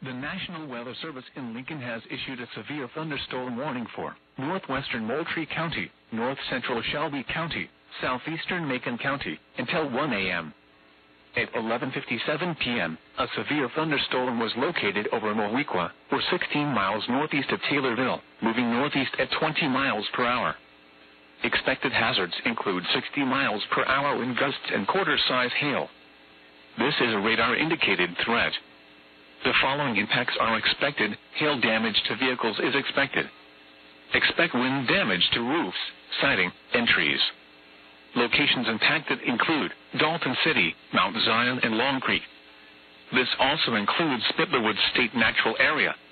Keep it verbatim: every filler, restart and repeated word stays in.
The National Weather Service in Lincoln has issued a severe thunderstorm warning for northwestern Moultrie County, north central Shelby County, southeastern Macon County, until one a m At eleven fifty-seven p m, a severe thunderstorm was located over Moweaqua, or sixteen miles northeast of Taylorville, moving northeast at twenty miles per hour. Expected hazards include sixty miles per hour wind gusts and quarter-size hail. This is a radar-indicated threat. The following impacts are expected. Hail damage to vehicles is expected. Expect wind damage to roofs, siding, and trees. Locations impacted include Dalton City, Mount Zion, and Long Creek. This also includes Spittlerwood State Natural Area,